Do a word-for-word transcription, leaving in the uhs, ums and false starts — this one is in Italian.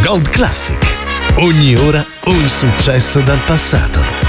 Gold Classic. Ogni ora un successo dal passato.